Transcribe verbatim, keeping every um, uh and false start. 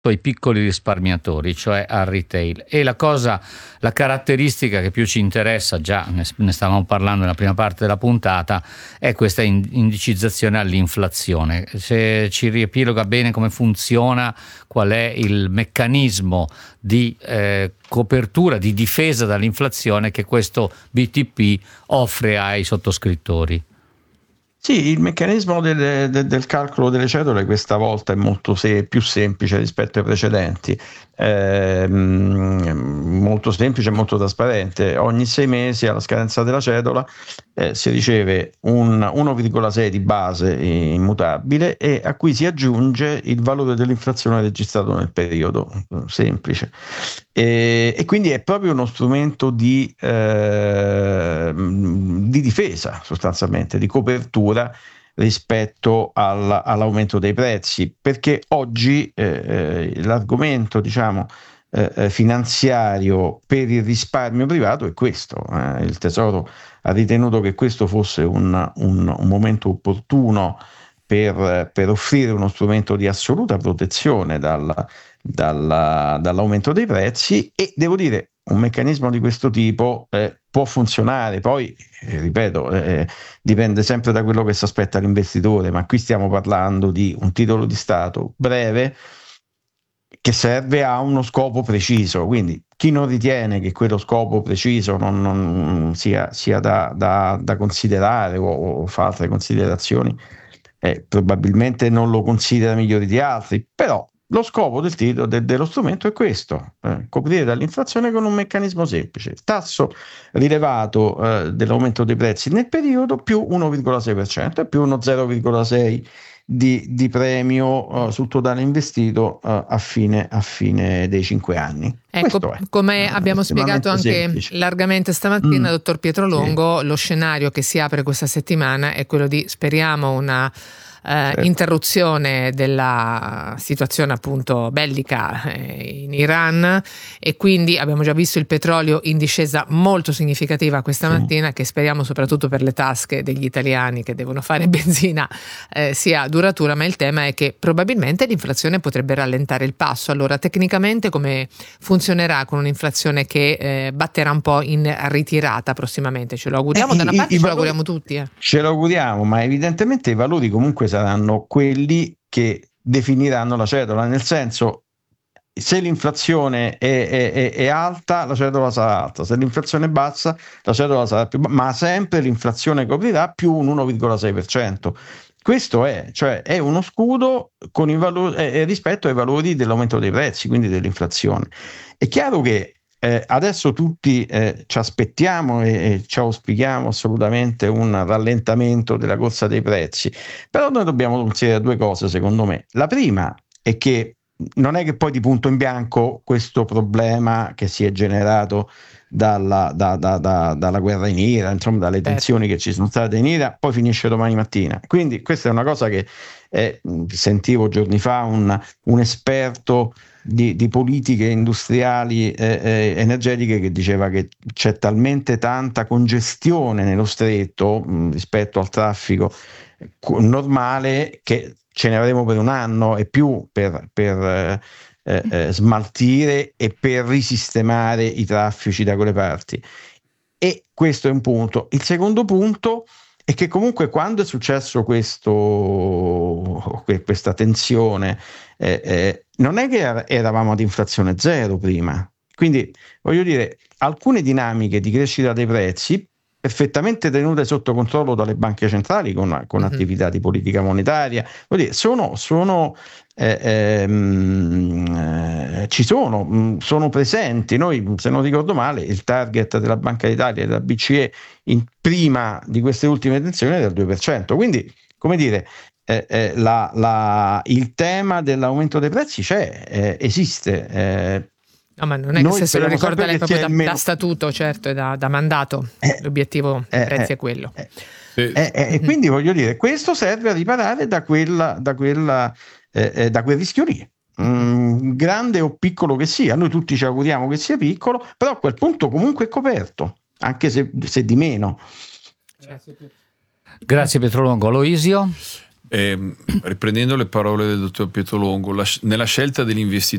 ai piccoli risparmiatori, cioè al retail. E la cosa, la caratteristica che più ci interessa, già ne, ne stavamo parlando nella prima parte della puntata, è questa indicizzazione all'inflazione. Se ci riepiloga bene come funziona, qual è il meccanismo di eh, copertura, di difesa dall'inflazione che questo B T P offre ai sottoscrittori. Sì, il meccanismo del, del, del calcolo delle cedole questa volta è molto se, più semplice rispetto ai precedenti, eh, molto semplice e molto trasparente. Ogni sei mesi alla scadenza della cedola eh, si riceve un uno virgola sei di base immutabile e a cui si aggiunge il valore dell'inflazione registrato nel periodo, semplice. E, e quindi è proprio uno strumento di, eh, di difesa, sostanzialmente, di copertura rispetto al, all'aumento dei prezzi, perché oggi eh, l'argomento, diciamo, eh, finanziario per il risparmio privato è questo. Eh, il Tesoro ha ritenuto che questo fosse un, un, un momento opportuno per, per offrire uno strumento di assoluta protezione dal, dalla, dall'aumento dei prezzi, e devo dire un meccanismo di questo tipo eh, può funzionare. Poi eh, ripeto, eh, dipende sempre da quello che si aspetta l'investitore, ma qui stiamo parlando di un titolo di Stato breve che serve a uno scopo preciso, quindi chi non ritiene che quello scopo preciso non, non sia, sia da, da, da considerare o, o fa altre considerazioni, eh, probabilmente non lo considera migliore di altri, però lo scopo del titolo, de, dello strumento è questo, eh, coprire dall'inflazione con un meccanismo semplice, il tasso rilevato eh, dell'aumento dei prezzi nel periodo più uno virgola sei per cento e più uno zero virgola sei di, di premio uh, sul totale investito uh, a, fine, a fine dei cinque anni. Ecco, come abbiamo spiegato anche semplice. largamente stamattina, mm. dottor Pietro Longo, sì. Lo scenario che si apre questa settimana è quello di, speriamo, una Eh, certo. interruzione della situazione appunto bellica eh, in Iran, e quindi abbiamo già visto il petrolio in discesa molto significativa questa sì. mattina, che speriamo soprattutto per le tasche degli italiani che devono fare benzina eh, sia duratura, ma il tema è che probabilmente l'inflazione potrebbe rallentare il passo. Allora, tecnicamente come funzionerà con un'inflazione che eh, batterà un po' in ritirata prossimamente? Ce lo auguriamo, eh, da una parte i, ce lo auguriamo tutti eh. Ce lo auguriamo, ma evidentemente i valori comunque saranno quelli che definiranno la cedola, nel senso, se l'inflazione è, è, è alta, la cedola sarà alta, se l'inflazione è bassa, la cedola sarà più bassa, ma sempre l'inflazione coprirà più un uno virgola sei per cento. Questo è, cioè, è uno scudo con i valori, eh, rispetto ai valori dell'aumento dei prezzi, quindi dell'inflazione. È chiaro che Eh, adesso tutti eh, ci aspettiamo e, e ci auspichiamo assolutamente un rallentamento della corsa dei prezzi, però noi dobbiamo considerare due cose, secondo me. La prima è che non è che poi di punto in bianco questo problema che si è generato dalla, da, da, da, dalla guerra in Iran, insomma dalle tensioni che ci sono state in Iran, poi finisce domani mattina. Quindi questa è una cosa che eh, sentivo giorni fa un, un esperto Di, di politiche industriali eh, eh, energetiche che diceva che c'è talmente tanta congestione nello stretto mh, rispetto al traffico normale che ce ne avremo per un anno e più per, per eh, eh, smaltire e per risistemare i traffici da quelle parti. E questo è un punto. Il secondo punto è che comunque quando è successo questo, questa tensione eh, eh, non è che eravamo ad inflazione zero prima, quindi voglio dire, alcune dinamiche di crescita dei prezzi perfettamente tenute sotto controllo dalle banche centrali con, con mm-hmm. attività di politica monetaria, voglio dire, sono, sono eh, ehm, eh, ci sono, mh, sono presenti. Noi, se non ricordo male, il target della Banca d'Italia e della B C E in prima di queste ultime tensioni era del due per cento, quindi come dire, Eh, eh, la, la, il tema dell'aumento dei prezzi c'è, eh, esiste. Eh, no, ma non è che se se lo ricorda lei proprio da, meno... da statuto, certo, e da, da mandato, eh, l'obiettivo dei eh, prezzi eh, è quello. Eh, eh, eh, eh, e quindi voglio dire, questo serve a riparare da, quella, da, quella, eh, eh, da quel rischio lì. Mm, grande o piccolo che sia, noi tutti ci auguriamo che sia piccolo, però a quel punto comunque è coperto, anche se, se di meno. Grazie Pietro Longo. Aloisio? Eh, riprendendo le parole del dottor Pietro Longo, la, nella scelta degli investitori